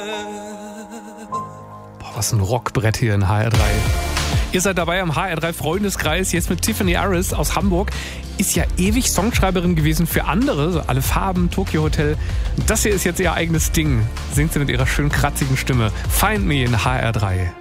Boah, was ein Rockbrett hier in HR3. Ihr seid dabei am HR3 Freundeskreis, jetzt mit Tiffany Aris aus Hamburg. Ist ja ewig Songschreiberin gewesen für andere, so Alle Farben, Tokyo Hotel. Das hier ist jetzt ihr eigenes Ding. Singt sie mit ihrer schön kratzigen Stimme. Find Me in HR3.